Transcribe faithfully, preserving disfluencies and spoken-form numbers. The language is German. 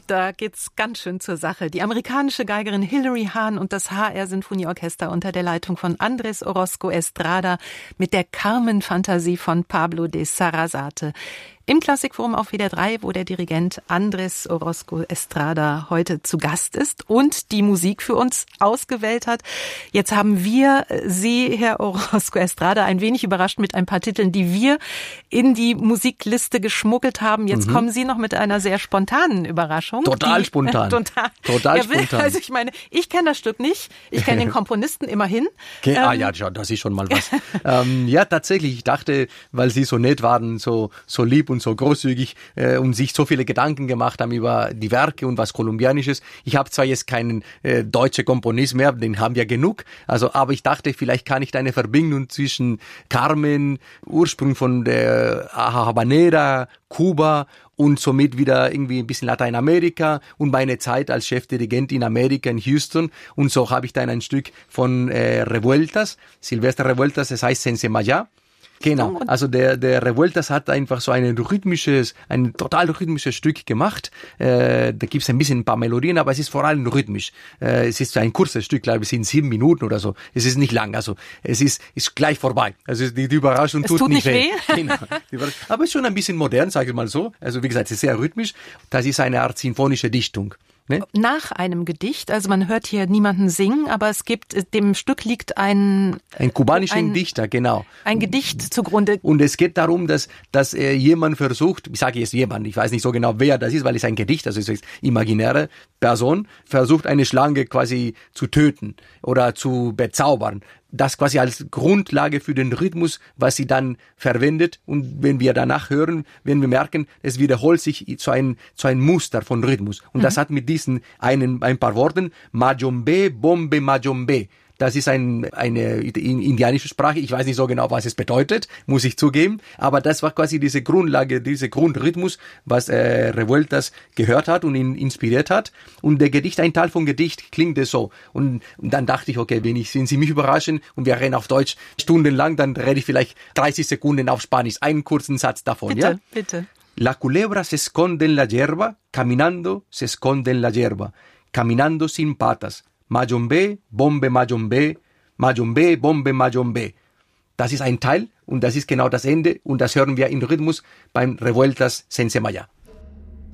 da geht's ganz schön zur Sache. Die amerikanische Geigerin Hilary Hahn und das H R-Sinfonieorchester unter der Leitung von Andrés Orozco Estrada mit der Carmen-Fantasie von Pablo de Sarasate. Im Klassikforum auf W D R drei, wo der Dirigent Andrés Orozco Estrada heute zu Gast ist und die Musik für uns ausgewählt hat. Jetzt haben wir Sie, Herr Orozco Estrada, ein wenig überrascht mit ein paar Titeln, die wir in die Musikliste geschmuggelt haben. Jetzt mhm. kommen Sie noch mit einer sehr spontanen Überraschung. Total die, spontan. Äh, total. Total ja, spontan. Also ich meine, ich kenne das Stück nicht. Ich kenne den Komponisten immerhin. Okay, ähm, ah ja, das ist schon mal was. ähm, ja, tatsächlich. Ich dachte, weil Sie so nett waren, so so lieb und so großzügig äh, und sich so viele Gedanken gemacht haben über die Werke und was Kolumbianisches. Ich habe zwar jetzt keinen äh, deutschen Komponist mehr, den haben wir genug, also aber ich dachte, vielleicht kann ich da eine Verbindung zwischen Carmen, Ursprung von der Habanera, Kuba und somit wieder irgendwie ein bisschen Lateinamerika und meine Zeit als Chefdirigent in Amerika, in Houston. Und so habe ich dann ein Stück von äh, Revueltas, Silvestre Revueltas, das heißt Sensemayá. Genau, also der der Revueltas hat einfach so ein rhythmisches, ein total rhythmisches Stück gemacht. Äh, da gibt's ein bisschen ein paar Melodien, aber es ist vor allem rhythmisch. Äh, es ist so ein kurzes Stück, glaube ich, es sind sieben Minuten oder so. Es ist nicht lang, also es ist ist gleich vorbei. Also die, die Überraschung es tut, tut nicht weh. weh. Genau. Aber es ist schon ein bisschen modern, sage ich mal so. Also wie gesagt, es ist sehr rhythmisch. Das ist eine Art sinfonische Dichtung. Ne? Nach einem Gedicht, also man hört hier niemanden singen, aber es gibt, dem Stück liegt ein... Ein kubanischer ein, Dichter, genau. Ein Gedicht zugrunde. Und es geht darum, dass, dass äh, jemand versucht, ich sage jetzt jemand, ich weiß nicht so genau, wer das ist, weil es ein Gedicht, also es ist eine imaginäre Person, versucht eine Schlange quasi zu töten oder zu bezaubern. Das quasi als Grundlage für den Rhythmus, was sie dann verwendet. Und wenn wir danach hören, werden wir merken, es wiederholt sich zu ein, zu ein Muster von Rhythmus. Und mhm. das hat mit diesen einen, ein paar Worten, Majombe, Bombe, Majombe. Das ist ein, eine indianische Sprache. Ich weiß nicht so genau, was es bedeutet, muss ich zugeben. Aber das war quasi diese Grundlage, diese Grundrhythmus, was äh, Revueltas gehört hat und ihn inspiriert hat. Und der Gedicht, ein Teil vom Gedicht klingt es so. Und, und dann dachte ich, okay, wenn, ich, wenn Sie mich überraschen und wir reden auf Deutsch stundenlang, dann rede ich vielleicht dreißig Sekunden auf Spanisch. Einen kurzen Satz davon, bitte, ja? Bitte, bitte. La culebra se esconde en la hierba, caminando se esconde en la hierba, caminando sin patas. Majombe, Bombe, Majombe, Majombe, Bombe, Majombe. Das ist ein Teil und das ist genau das Ende und das hören wir im Rhythmus beim Revueltas Sensemayá.